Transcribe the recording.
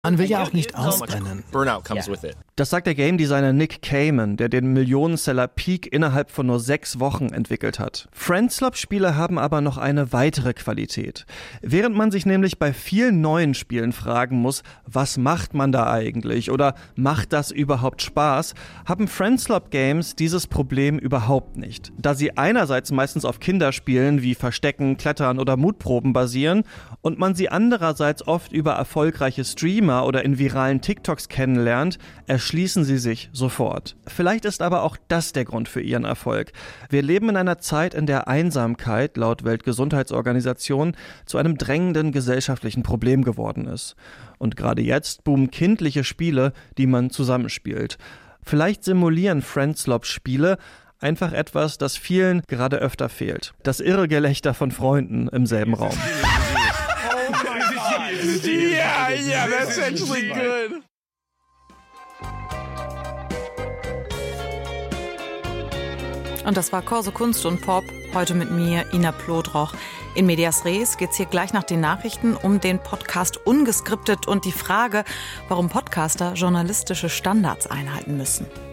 Man will ja auch nicht ausbrennen. Das sagt der Game Designer Nick Kamen, der den Millionenseller Peak innerhalb von nur 6 Wochen entwickelt hat. Friendslop-Spiele haben aber noch eine weitere Qualität. Während man sich nämlich bei vielen neuen Spielen fragen muss, was macht man da eigentlich oder macht das überhaupt Spaß, haben Friendslop-Games dieses Problem überhaupt nicht. Da sie einerseits meistens auf Kinderspielen wie Verstecken, Klettern oder Mutproben basieren und man sie andererseits oft über erfolgreiche Streamer oder in viralen TikToks kennenlernt, erschließen sie sich sofort. Vielleicht ist aber auch das der Grund für ihren Erfolg. Wir leben in einer Zeit, in der Einsamkeit, laut Weltgesundheitsorganisation, zu einem drängenden gesellschaftlichen Problem geworden ist. Und gerade jetzt boomen kindliche Spiele, die man zusammenspielt. Vielleicht simulieren Friendslop-Spiele einfach etwas, das vielen gerade öfter fehlt. Das irre Gelächter von Freunden im selben Raum. Yeah, that's actually good. Und das war Corso Kunst und Pop, heute mit mir, Ina Plodroch. In Medias Res geht's hier gleich nach den Nachrichten um den Podcast Ungeskriptet und die Frage, warum Podcaster journalistische Standards einhalten müssen.